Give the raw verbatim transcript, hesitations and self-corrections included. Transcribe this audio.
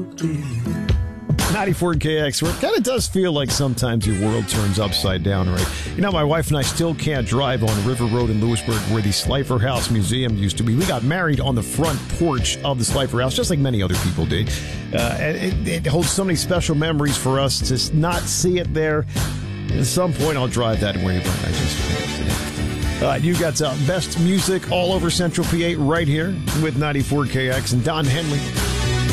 ninety-four K X, where it kind of does feel like sometimes your world turns upside down, right? You know, my wife and I still can't drive on River Road in Lewisburg where the Slifer House Museum used to be. We got married on the front porch of the Slifer House, just like many other people did. Uh, it, it holds so many special memories for us to not see it there. At some point, I'll drive that way, but I just can't. All right, you got uh, best music all over Central P A right here with ninety-four K X and Don Henley.